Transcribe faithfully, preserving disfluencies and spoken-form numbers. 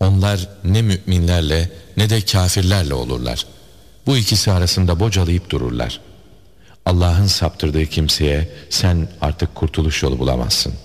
Onlar ne müminlerle ne de kafirlerle olurlar. Bu ikisi arasında bocalayıp dururlar. Allah'ın saptırdığı kimseye sen artık kurtuluş yolu bulamazsın.